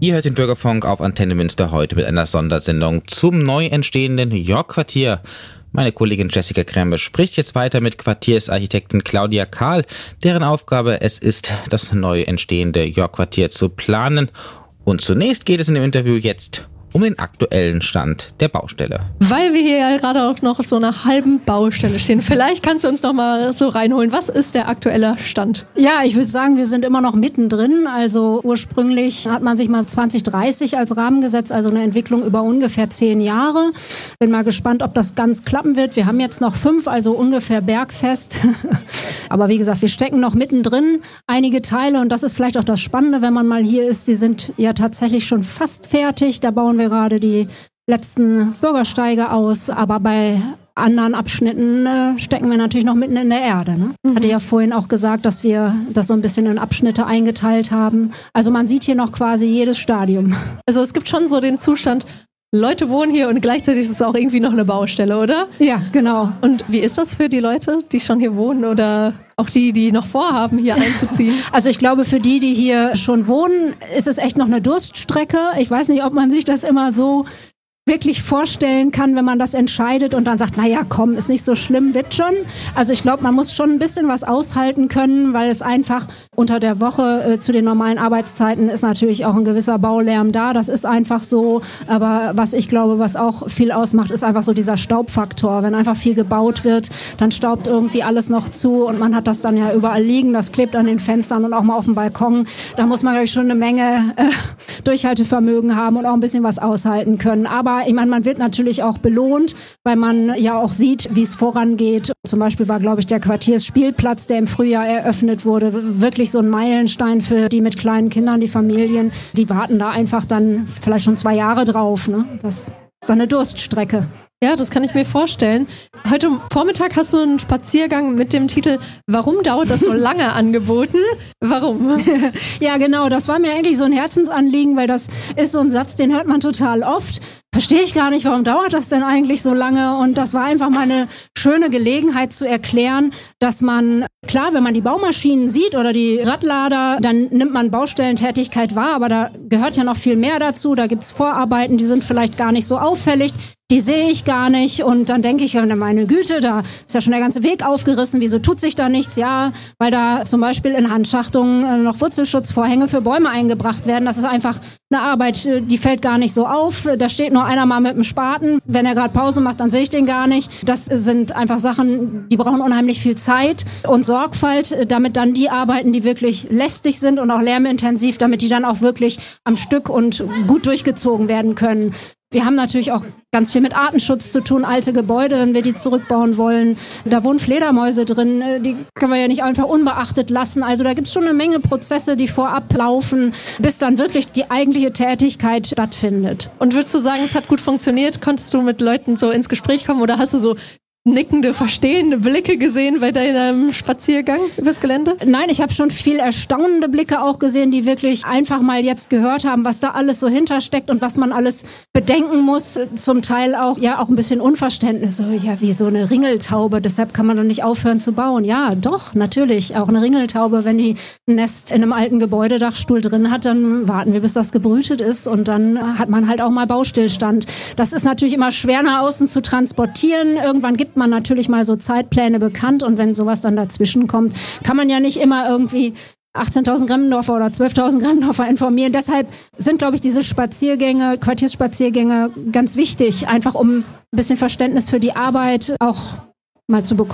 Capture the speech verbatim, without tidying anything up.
Ihr hört den Bürgerfunk auf Antenne Münster heute mit einer Sondersendung zum neu entstehenden York-Quartier. Meine Kollegin Jessica Krembe spricht jetzt weiter mit Quartiersarchitektin Claudia Kahl, deren Aufgabe es ist, das neu entstehende York-Quartier zu planen. Und zunächst geht es in dem Interview jetzt um den aktuellen Stand der Baustelle. Weil wir hier ja gerade auch noch auf so einer halben Baustelle stehen. Vielleicht kannst du uns noch mal so reinholen. Was ist der aktuelle Stand? Ja, ich würde sagen, wir sind immer noch mittendrin. Also ursprünglich hat man sich mal zwanzig dreißig als Rahmen gesetzt, also eine Entwicklung über ungefähr zehn Jahre. Bin mal gespannt, ob das ganz klappen wird. Wir haben jetzt noch fünf, also ungefähr bergfest. Aber wie gesagt, wir stecken noch mittendrin. Einige Teile, und das ist vielleicht auch das Spannende, wenn man mal hier ist, die sind ja tatsächlich schon fast fertig. Da bauen wir gerade die letzten Bürgersteige aus, aber bei anderen Abschnitten äh, stecken wir natürlich noch mitten in der Erde. Ne? Mhm. Hatte ja vorhin auch gesagt, dass wir das so ein bisschen in Abschnitte eingeteilt haben. Also man sieht hier noch quasi jedes Stadium. Also es gibt schon so den Zustand, Leute wohnen hier und gleichzeitig ist es auch irgendwie noch eine Baustelle, oder? Ja, genau. Und wie ist das für die Leute, die schon hier wohnen oder auch die, die noch vorhaben, hier einzuziehen? Also ich glaube, für die, die hier schon wohnen, ist es echt noch eine Durststrecke. Ich weiß nicht, ob man sich das immer so wirklich vorstellen kann, wenn man das entscheidet und dann sagt, naja, komm, ist nicht so schlimm, wird schon. Also ich glaube, man muss schon ein bisschen was aushalten können, weil es einfach unter der Woche äh, zu den normalen Arbeitszeiten ist natürlich auch ein gewisser Baulärm da. Das ist einfach so. Aber was ich glaube, was auch viel ausmacht, ist einfach so dieser Staubfaktor. Wenn einfach viel gebaut wird, dann staubt irgendwie alles noch zu und man hat das dann ja überall liegen. Das klebt an den Fenstern und auch mal auf dem Balkon. Da muss man, glaube ich, schon eine Menge äh, Durchhaltevermögen haben und auch ein bisschen was aushalten können. Aber ich meine, man wird natürlich auch belohnt, weil man ja auch sieht, wie es vorangeht. Zum Beispiel war, glaube ich, der Quartiersspielplatz, der im Frühjahr eröffnet wurde, wirklich so ein Meilenstein für die mit kleinen Kindern, die Familien. Die warten da einfach dann vielleicht schon zwei Jahre drauf. Ne? Das ist dann eine Durststrecke. Ja, das kann ich mir vorstellen. Heute Vormittag hast du einen Spaziergang mit dem Titel "Warum dauert das so lange?" angeboten. Warum? Ja, genau. Das war mir eigentlich so ein Herzensanliegen, weil das ist so ein Satz, den hört man total oft. Verstehe ich gar nicht, warum dauert das denn eigentlich so lange? Und das war einfach mal eine schöne Gelegenheit zu erklären, dass man, klar, wenn man die Baumaschinen sieht oder die Radlader, dann nimmt man Baustellentätigkeit wahr, aber da gehört ja noch viel mehr dazu. Da gibt's Vorarbeiten, die sind vielleicht gar nicht so auffällig. Die sehe ich gar nicht und dann denke ich, ja, meine Güte, da ist ja schon der ganze Weg aufgerissen, wieso tut sich da nichts? Ja, weil da zum Beispiel in Handschachtungen noch Wurzelschutzvorhänge für Bäume eingebracht werden. Das ist einfach eine Arbeit, die fällt gar nicht so auf. Da steht nur einer mal mit dem Spaten. Wenn er gerade Pause macht, dann sehe ich den gar nicht. Das sind einfach Sachen, die brauchen unheimlich viel Zeit und Sorgfalt, damit dann die Arbeiten, die wirklich lästig sind und auch lärmintensiv, damit die dann auch wirklich am Stück und gut durchgezogen werden können. Wir haben natürlich auch ganz viel mit Artenschutz zu tun, alte Gebäude, wenn wir die zurückbauen wollen. Da wohnen Fledermäuse drin, die können wir ja nicht einfach unbeachtet lassen. Also da gibt es schon eine Menge Prozesse, die vorab laufen, bis dann wirklich die eigentliche Tätigkeit stattfindet. Und würdest du sagen, es hat gut funktioniert? Konntest du mit Leuten so ins Gespräch kommen oder hast du so nickende, verstehende Blicke gesehen bei deinem Spaziergang übers Gelände? Nein, ich habe schon viel erstaunende Blicke auch gesehen, die wirklich einfach mal jetzt gehört haben, was da alles so hintersteckt und was man alles bedenken muss. Zum Teil auch, ja, auch ein bisschen Unverständnis. So, ja, wie so eine Ringeltaube, deshalb kann man doch nicht aufhören zu bauen. Ja, doch, natürlich. Auch eine Ringeltaube, wenn die ein Nest in einem alten Gebäudedachstuhl drin hat, dann warten wir, bis das gebrütet ist und dann hat man halt auch mal Baustillstand. Das ist natürlich immer schwer nach außen zu transportieren. Irgendwann gibt man natürlich mal so Zeitpläne bekannt und wenn sowas dann dazwischen kommt, kann man ja nicht immer irgendwie achtzehntausend Gremmendorfer oder zwölftausend Gremmendorfer informieren. Deshalb sind, glaube ich, diese Spaziergänge, Quartiersspaziergänge ganz wichtig, einfach um ein bisschen Verständnis für die Arbeit auch mal zu bekommen.